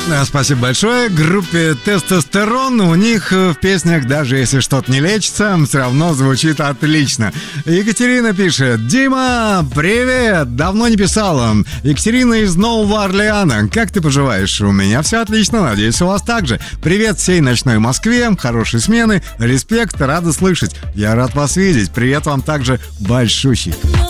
Да, спасибо большое. Группе «Тестостерон». У них в песнях, даже если что-то не лечится, все равно звучит отлично. Екатерина пишет: Дима, привет! Давно не писала. Екатерина из Нового Орлеана. Как ты поживаешь? У меня все отлично, надеюсь, у вас так же. Привет всей ночной Москве, хорошей смены, респект, рада слышать. Я рад вас видеть. Привет вам также большущий.